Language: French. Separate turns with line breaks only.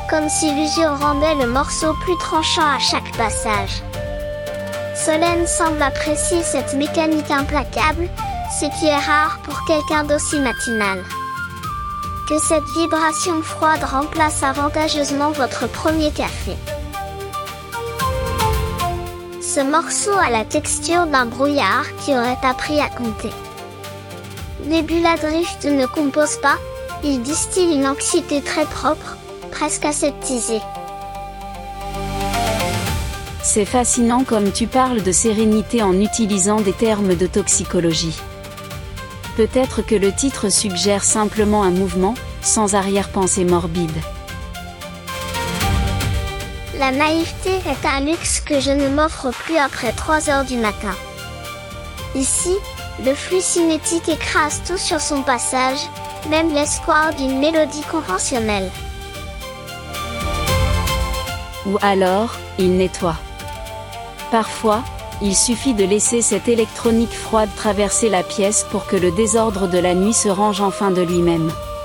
comme si l'usure rendait le morceau plus tranchant à chaque passage. Solène semble apprécier cette mécanique implacable, ce qui est rare pour quelqu'un d'aussi matinal. Que cette vibration froide remplace avantageusement votre premier café. Ce morceau a la texture d'un brouillard qui aurait appris à compter. Nebula Drift ne compose pas, il distille une anxiété très propre, presque aseptisée.
C'est fascinant comme tu parles de sérénité en utilisant des termes de toxicologie. Peut-être que le titre suggère simplement un mouvement, sans arrière-pensée morbide.
La naïveté est un luxe que je ne m'offre plus après 3 heures du matin. Ici, le flux cinétique écrase tout sur son passage, même l'espoir d'une mélodie conventionnelle.
Ou alors, il nettoie. Parfois, il suffit de laisser cette électronique froide traverser la pièce pour que le désordre de la nuit se range enfin de lui-même.